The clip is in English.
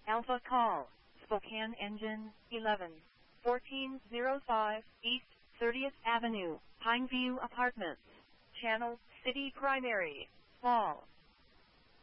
Alpha Call, Spokane Engine 11, 1405 East 30th Avenue, Pineview Apartments. Channel, City Primary, Fall.